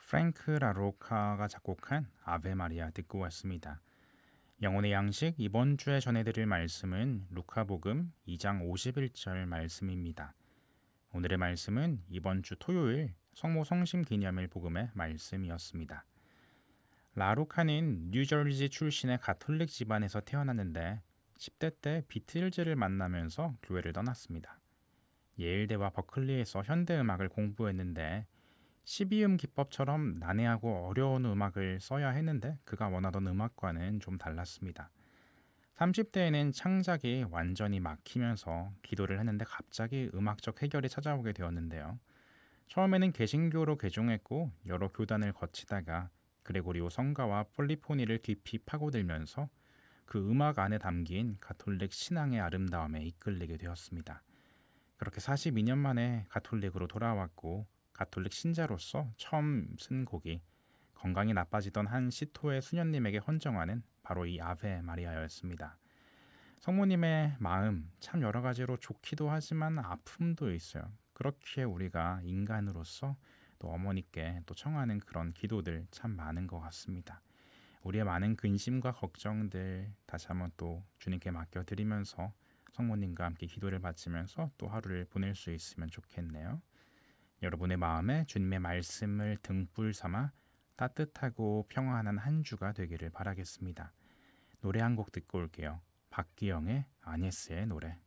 프랭크 라로카가 작곡한 아베 마리아 듣고 왔습니다. 영혼의 양식 이번 주에 전해드릴 말씀은 루카복음 2장 51절 말씀입니다. 오늘의 말씀은 이번 주 토요일 성모 성심 기념일 복음의 말씀이었습니다. 라로카는 뉴저지 출신의 가톨릭 집안에서 태어났는데 10대 때 비틀즈를 만나면서 교회를 떠났습니다. 예일대와 버클리에서 현대음악을 공부했는데 12음 기법처럼 난해하고 어려운 음악을 써야 했는데 그가 원하던 음악과는 좀 달랐습니다. 30대에는 창작이 완전히 막히면서 기도를 했는데 갑자기 음악적 해결이 찾아오게 되었는데요. 처음에는 개신교로 개종했고 여러 교단을 거치다가 그레고리오 성가와 폴리포니를 깊이 파고들면서 그 음악 안에 담긴 가톨릭 신앙의 아름다움에 이끌리게 되었습니다. 그렇게 42년 만에 가톨릭으로 돌아왔고 가톨릭 신자로서 처음 쓴 곡이 건강이 나빠지던 한 시토의 수녀님에게 헌정하는 바로 이 아베 마리아였습니다. 성모님의 마음 참 여러 가지로 좋기도 하지만 아픔도 있어요. 그렇기에 우리가 인간으로서 또 어머니께 또 청하는 그런 기도들 참 많은 것 같습니다. 우리의 많은 근심과 걱정들 다시 한번 또 주님께 맡겨드리면서 성모님과 함께 기도를 바치면서 또 하루를 보낼 수 있으면 좋겠네요. 여러분의 마음에 주님의 말씀을 등불 삼아 따뜻하고 평안한 한 주가 되기를 바라겠습니다. 노래 한 곡 듣고 올게요. 박기영의 아니스의 노래.